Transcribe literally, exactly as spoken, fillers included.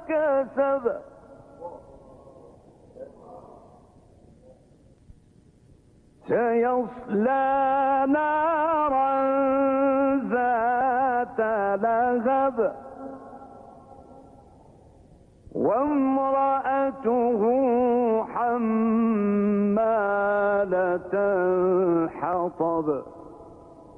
كسب سيصلى نارا ذات لهب وامرأته حمالة الحطب